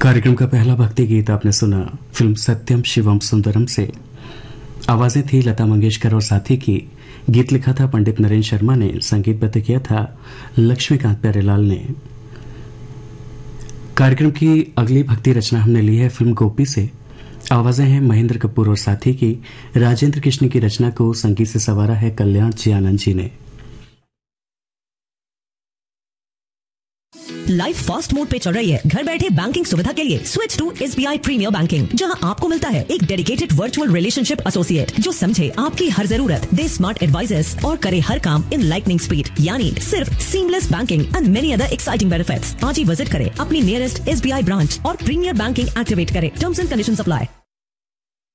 कार्यक्रम का पहला भक्ति गीत आपने सुना फिल्म सत्यम शिवम सुंदरम से। आवाजें थी लता मंगेशकर और साथी की। गीत लिखा था पंडित नरेंद्र शर्मा ने, संगीतबद्ध किया था लक्ष्मीकांत प्यारेलाल ने। कार्यक्रम की अगली भक्ति रचना हमने ली है फिल्म गोपी से। आवाजें हैं महेंद्र कपूर और साथी की। राजेंद्र कृष्ण की रचना को संगीत से संवारा है कल्याण जी आनंद जी ने। लाइफ फास्ट मोड पे चल रही है। घर बैठे बैंकिंग सुविधा के लिए switch to SBI premiere banking, जहां आपको मिलता है एक डेडिकेटेड वर्चुअल रिलेशनशिप एसोसिएट जो समझे आपकी हर जरूरत, दे स्मार्ट एडवाइजर्स और करे हर काम इन लाइटनिंग स्पीड, यानी सिर्फ seamless banking and many other exciting benefits. आज ही विजिट करें अपनी नियरेस्ट SBI ब्रांच और प्रीमियर बैंकिंग एक्टिवेट करें। Terms and conditions apply.